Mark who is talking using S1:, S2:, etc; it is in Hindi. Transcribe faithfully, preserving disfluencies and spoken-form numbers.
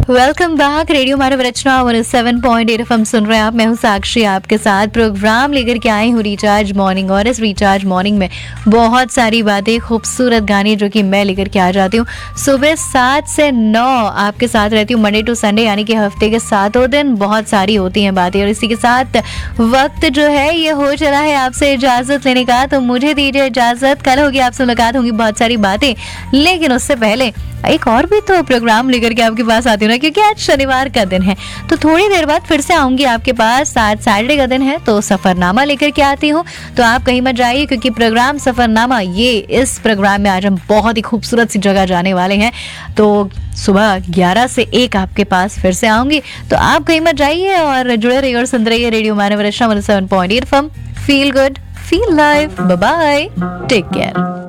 S1: Welcome back. रेडियो मानव रचना one seven point eight FM सुन रहे हैं आप। मैं हूं साक्षी, आपके साथ प्रोग्राम लेकर के आई हूं रिचार्ज मॉर्निंग। और इस रिचार्ज मॉर्निंग में बहुत सारी बातें, खूबसूरत गाने जो कि मैं लेकर के आ जाती हूँ सुबह सात से नौ आपके साथ रहती हूँ, मंडे टू संडे, यानी कि हफ्ते के सातों दिन बहुत सारी होती हैं बातें। और इसी के साथ वक्त जो है ये हो चला है आपसे इजाजत लेने का, तो मुझे दीजिए इजाजत। कल होगी आपसे मुलाकात, होंगी बहुत सारी बातें, लेकिन उससे पहले एक और भी तो प्रोग्राम लेकर के आपके पास आती हूँ ना, क्योंकि आज शनिवार का दिन है। तो थोड़ी देर बाद फिर से आऊंगी आपके पास। आज सैटरडे का दिन है तो सफरनामा लेकर के आती हूँ। तो आप कहीं मत जाइए, क्योंकि प्रोग्राम सफरनामा, ये इस प्रोग्राम में आज हम बहुत ही खूबसूरत सी जगह जाने वाले हैं। तो सुबह ग्यारह से एक आपके पास फिर से आऊंगी, तो आप कहीं मत जाइए और जुड़े रहिए और सुनते रहिए रेडियो मानव रचना one seven point eight FM. Feel good, feel live. Bye bye, take care.